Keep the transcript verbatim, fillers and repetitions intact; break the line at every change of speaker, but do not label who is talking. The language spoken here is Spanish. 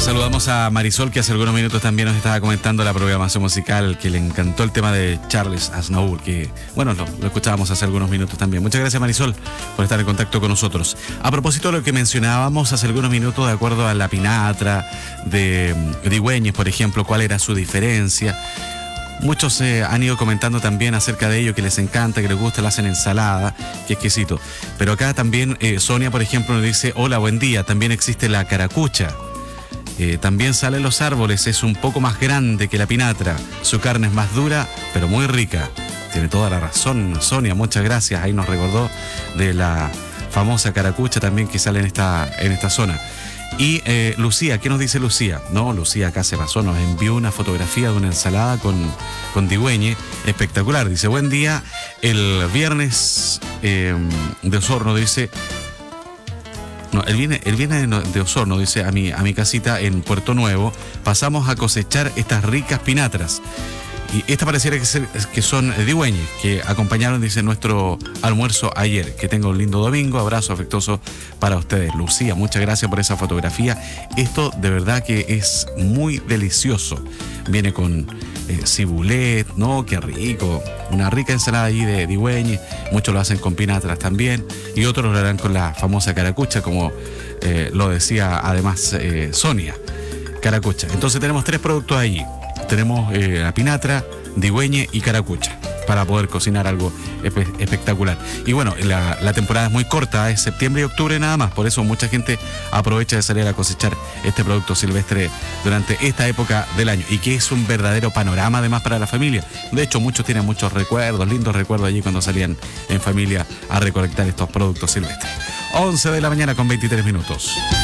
Saludamos a Marisol, que hace algunos minutos también nos estaba comentando la programación musical, que le encantó el tema de Charles Aznavour, que, bueno, lo, lo escuchábamos hace algunos minutos también. Muchas gracias, Marisol, por estar en contacto con nosotros. A propósito de lo que mencionábamos hace algunos minutos, de acuerdo a la pinatra de Digüeñez, por ejemplo, cuál era su diferencia. Muchos eh, han ido comentando también acerca de ello, que les encanta, que les gusta, la hacen ensalada, qué exquisito. Pero acá también eh, Sonia, por ejemplo, nos dice: hola, buen día, también existe la caracucha. Eh, también sale en los árboles, es un poco más grande que la pinatra, su carne es más dura, pero muy rica. Tiene toda la razón, Sonia, muchas gracias. Ahí nos recordó de la famosa caracucha también que sale en esta, en esta zona. Y eh, Lucía, ¿qué nos dice Lucía? No, Lucía acá se pasó, nos envió una fotografía de una ensalada con, con Digüeñez, espectacular. Dice: buen día, el viernes eh, de Osorno, dice... No, él viene, él viene de Osorno, dice, a mi, a mi casita en Puerto Nuevo, pasamos a cosechar estas ricas pinatras. Y esta pareciera que, ser, que son Digüeñez, que acompañaron, dice, nuestro almuerzo ayer. Que tenga un lindo domingo, abrazo afectuoso para ustedes. Lucía, muchas gracias por esa fotografía. Esto de verdad que es muy delicioso. Viene con eh, cibulet, ¿no? Qué rico. Una rica ensalada allí de Digüeñez. Muchos lo hacen con pinatras también. Y otros lo harán con la famosa caracucha, como eh, lo decía además eh, Sonia. Caracucha. Entonces tenemos tres productos allí. Tenemos eh, la pinatra, Digüeñez y caracucha, para poder cocinar algo espe- espectacular. Y bueno, la, la temporada es muy corta, es septiembre y octubre nada más, por eso mucha gente aprovecha de salir a cosechar este producto silvestre durante esta época del año, y que es un verdadero panorama además para la familia. De hecho, muchos tienen muchos recuerdos, lindos recuerdos allí cuando salían en familia a recolectar estos productos silvestres. once de la mañana con veintitrés minutos.